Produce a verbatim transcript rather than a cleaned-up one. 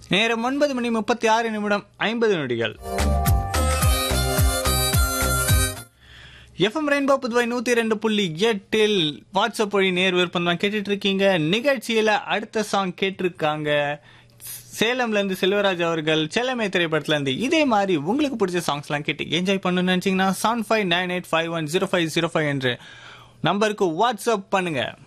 நேரம் ஒன்பது மணி முப்பத்தி ஆறு நிமிடம் ஐம்பது நொடிகள். எஃப்எம் ரெயின்போ புதுவை நூத்தி ரெண்டு புள்ளி எட்டில் வாட்ஸ்அப் வழி நேர் விருப்பம் தான் கேட்டுட்டு இருக்கீங்க. நிகழ்ச்சியில அடுத்த சாங் கேட்டிருக்காங்க சேலம்ல இருந்து செல்வராஜ் அவர்கள். செல்லமே திரைப்படத்துல இருந்து இதே மாதிரி உங்களுக்கு பிடிச்ச சாங்ஸ் எல்லாம் கேட்டு என்ஜாய் பண்ணணும்னு நினைச்சீங்கன்னா seven five nine eight five one zero five zero five என்ற நம்பருக்கு வாட்ஸ்அப் பண்ணுங்க.